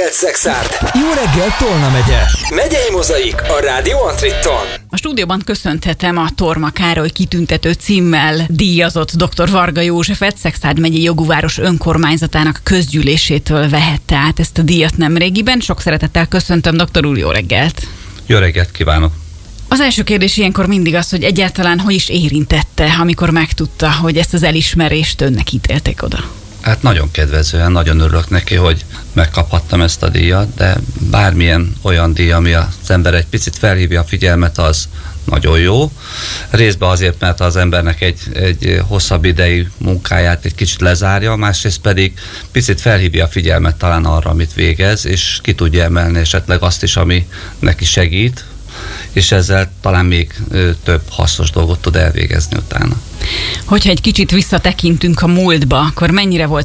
Felszekszárd. Jó reggel, Tolna megye. Megyei Mozaik a Rádió Antriton. A stúdióban köszönthetem a Torma Károly kitüntető címmel díjazott dr. Varga Józsefet, Szekszárd megyei jogúváros önkormányzatának közgyűlésétől vehette át ezt a díjat nemrégiben. Sok szeretettel köszöntöm, doktor úr, jó reggelt! Jó reggelt kívánok! Az első kérdés ilyenkor mindig az, hogy egyáltalán hogy is érintette, amikor megtudta, hogy ezt az elismerést önnek ítélték oda. Hát nagyon kedvezően, nagyon örülök neki, hogy megkaphattam ezt a díjat, de bármilyen olyan díj, ami az ember egy picit felhívja a figyelmet, az nagyon jó. Részben azért, mert az embernek egy hosszabb idejű munkáját egy kicsit lezárja, másrészt pedig picit felhívja a figyelmet talán arra, amit végez, és ki tudja emelni esetleg azt is, ami neki segít, és ezzel talán még több hasznos dolgot tud elvégezni utána. Hogyha egy kicsit visszatekintünk a múltba, akkor mennyire volt